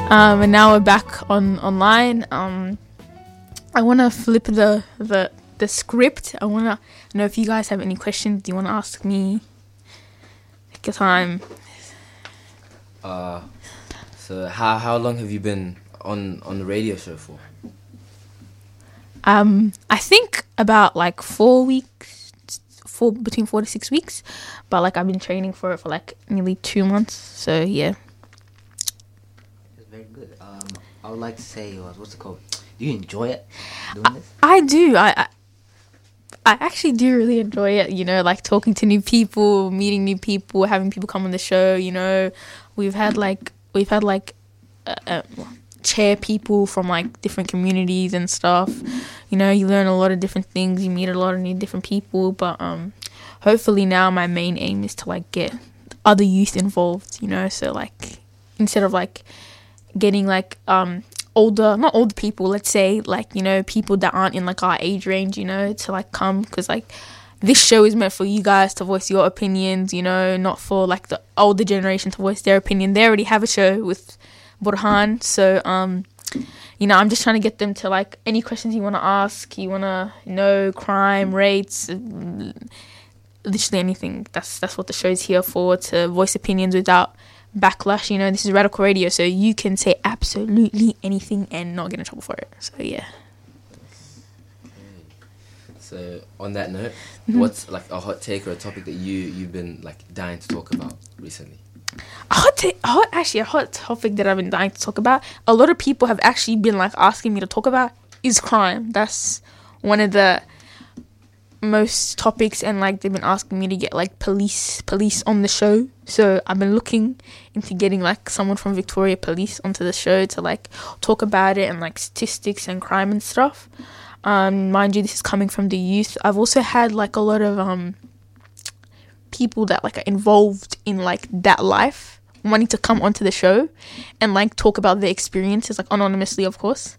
And now we're back online. I want to flip the script. I want to know if you guys have any questions you want to ask me. Take your time. So how long have you been on the radio show for? I think about like 4 weeks, between 4 to 6 weeks, but like I've been training for it for like nearly 2 months. So yeah. It's very good. I would like to say, what's it called? Do you enjoy it doing this? I do. I actually do really enjoy it. You know, like talking to new people, meeting new people, having people come on the show. You know, we've had chair people from like different communities and stuff. You know, you learn a lot of different things. You meet a lot of new different people. But hopefully now my main aim is to like get other youth involved. You know, so like instead of like getting like not older people, let's say like, you know, people that aren't in like our age range, you know, to like come, because like this show is meant for you guys to voice your opinions, you know, not for like the older generation to voice their opinion. They already have a show with Burhan, so you know, I'm just trying to get them to like any questions you want to ask, you want to know crime rates, literally anything. That's what the show's here for, to voice opinions without backlash. You know, this is Radical Radio, so you can say absolutely anything and not get in trouble for it. So yeah. So on that note, what's like a hot take or a topic that you've been like dying to talk about recently? A hot topic that I've been dying to talk about, a lot of people have actually been like asking me to talk about, is crime. That's one of the most topics, and like they've been asking me to get like police on the show. So I've been looking into getting like someone from Victoria Police onto the show to like talk about it and like statistics and crime and stuff. Mind you, this is coming from the youth. I've also had like a lot of people that like are involved in like that life wanting to come onto the show and like talk about their experiences, like anonymously, of course.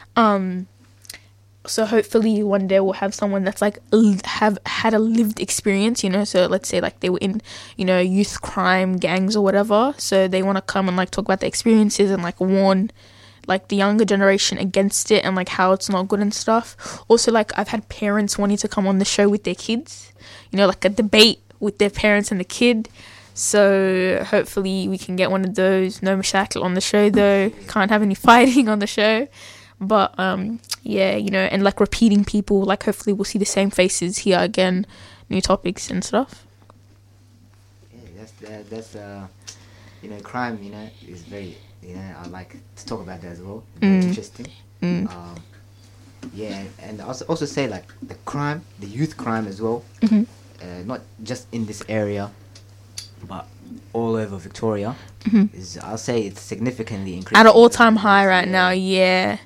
So hopefully one day we'll have someone that's like have had a lived experience, you know. So let's say like they were in, you know, youth crime gangs or whatever. So they want to come and like talk about their experiences and like warn like the younger generation against it and like how it's not good and stuff. Also, like I've had parents wanting to come on the show with their kids, you know, like a debate with their parents and the kid. So hopefully we can get one of those. No mashakil on the show though. Can't have any fighting on the show. But yeah, you know, and like repeating people, like hopefully we'll see the same faces here again, new topics and stuff. Yeah, that's you know, crime, you know, is very, you know, I like to talk about that as well. Very interesting. Yeah, and also say like the youth crime as well. Not just in this area, but all over Victoria. Is, I'll say it's significantly increasing at an all-time high right now. Yeah,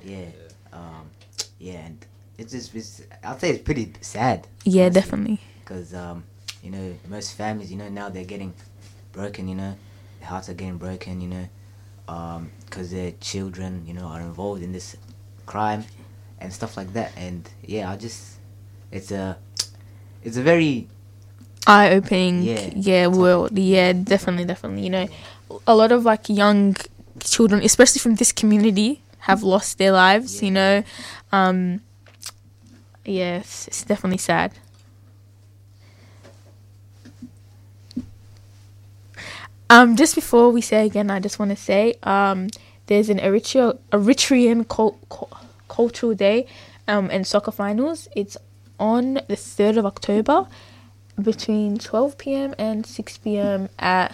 and it's I'll say it's pretty sad. Yeah, honestly, definitely. Because you know, most families, you know, now they're getting broken. You know, their hearts are getting broken. You know, because their children, you know, are involved in this crime and stuff like that. And yeah, it's a very eye-opening world. Yeah, definitely. You know, a lot of like young children, especially from this community, have lost their lives. You know, it's definitely sad. Just before we say again, I just want to say there's an Eritrean cultural day and soccer finals. It's on the 3rd of October between 12 p.m. and 6 p.m. at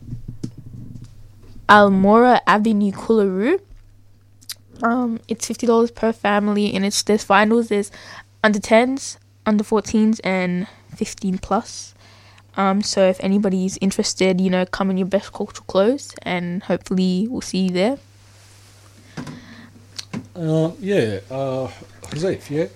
Almora Avenue, Kuluru. It's $50 per family, and there's finals. There's under 10s, under 14s, and 15 plus. So if anybody's interested, you know, come in your best cultural clothes, and hopefully we'll see you there. Huzayf, yeah?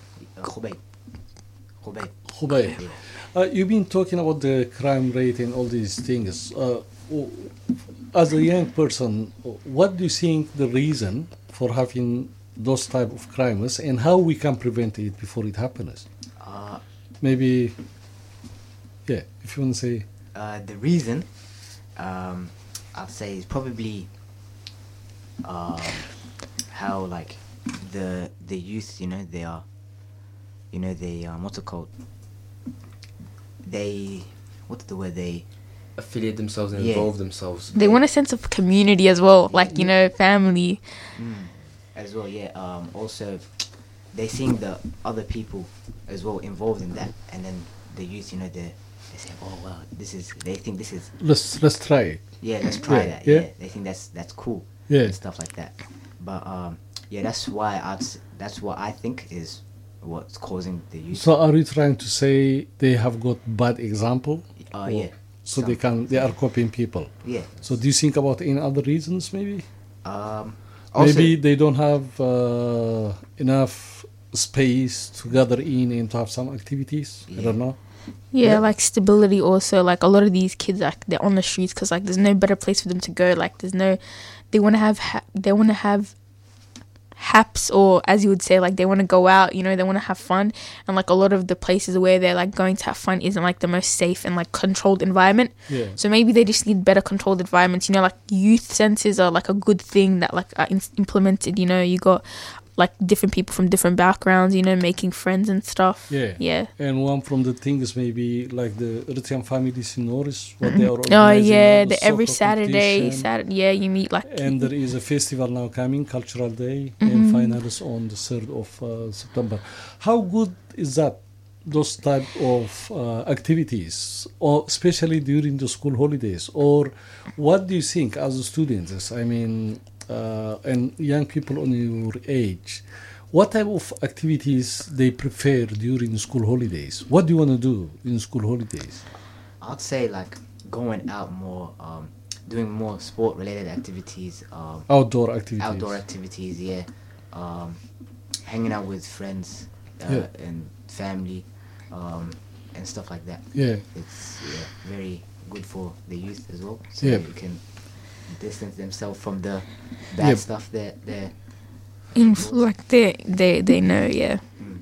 Khubayb. You've been talking about the crime rate and all these things. As a young person, what do you think the reason for having those type of crimes, and how we can prevent it before it happens? Maybe, if you want to say. The reason, I'll say, is probably how like the youth, you know, they are, you know, they what's it called? They what's the word? They Affiliate themselves and Yeah. involve themselves. They want a sense of community as well, like, you know, family. as well, yeah. Also, they seeing the other people as well involved in that, and then the youth, you know, they say, oh wow, they think this is, Let's try it. yeah, let's try Yeah, that. yeah. Yeah, they think that's cool. Yeah. And stuff like that. But yeah, that's what I think is what's causing the youth. So are you trying to say they have got bad example? Yeah. So they are copying people. Yeah. So do you think about any other reasons maybe? Also, Maybe they don't have enough space to gather in and to have some activities. I Yeah. don't know. Yeah, Yeah. like stability also. Like a lot of these kids, like they're on the streets because like there's no better place for them to go. Like there's no, they want to have haps, or as you would say, like they want to go out. You know, they want to have fun, and like a lot of the places where they're like going to have fun isn't like the most safe and like controlled environment. Yeah. So maybe they just need better controlled environments. You know, like youth centers are like a good thing that like are implemented. You know, you got like different people from different backgrounds, you know, making friends and stuff. Yeah. Yeah. And one from the things maybe like the Eritrean families in Norris, what they are Oh organizing. yeah, now, the every soccer Saturday, competition. yeah, you meet like And there is a festival now coming, Cultural Day, Mm-hmm. and finals on the 3rd of September. How good is that, those type of activities, or especially during the school holidays? Or what do you think as students, I mean, and young people on your age, what type of activities they prefer during school holidays? What do you want to do in school holidays? I'd say like going out more, doing more sport related activities, Outdoor activities. outdoor activities, yeah, hanging out with friends Yeah. and family, and stuff like that. Yeah. It's very good for the youth as well, so Yeah. you can distance themselves from the bad Yeah. stuff that they're like they know, yeah.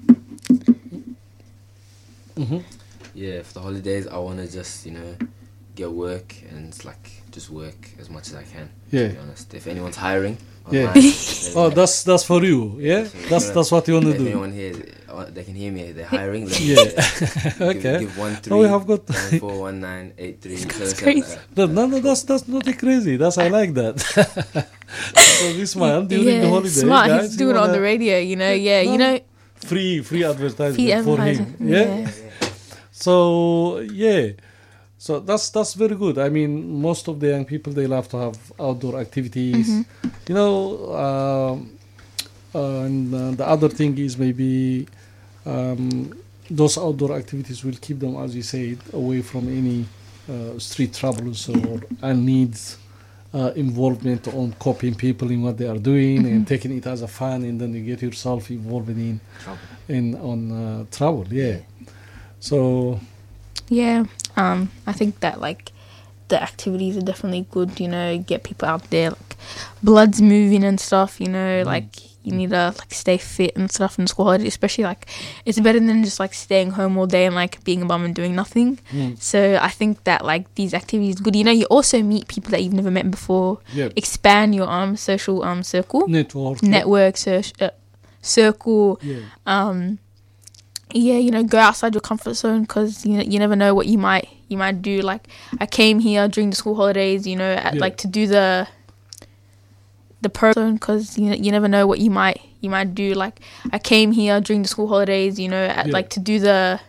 Mm-hmm. Yeah, for the holidays, I want to just, you know, get work and it's like just work as much as I can. Yeah. To be honest, if anyone's hiring, Yeah. online, Oh, that's for you, yeah? That's what you want to if do. anyone here, they can hear me. They're hiring. Let me Yeah. give, Okay. Give 1 3 Oh, we have got. 9 4 1 9 8 3 That's crazy. No, that's not crazy. I like that. So this man during the Yeah, holiday, smart. guys, He's doing it on the radio, you know. Yeah, No, you know. free advertisement Free for him. advertising, Yeah. yeah. So yeah, so that's very good. I mean, most of the young people, they love to have outdoor activities. Mm-hmm. You know, and the other thing is maybe those outdoor activities will keep them, as you said, away from any street troubles or unneeds involvement on copying people in what they are doing Mm-hmm. and taking it as a fun, and then you get yourself involved trouble. trouble. Yeah. So Yeah, I think that like the activities are definitely good. You know, get people out there, like blood's moving and stuff. You know, like you need to like stay fit and stuff in school holidays. Especially like it's better than just like staying home all day and like being a bum and doing nothing. So I think that like these activities are good. You know, you also meet people that you've never met before. yeah, Expand your social circle, network. circle. Yeah. Yeah, you know, go outside your comfort zone because you never know what you might do. Like I came here during the school holidays, you know, like to do the pro zone because you never know what you might do. Like I came here during the school holidays, you know, like to do the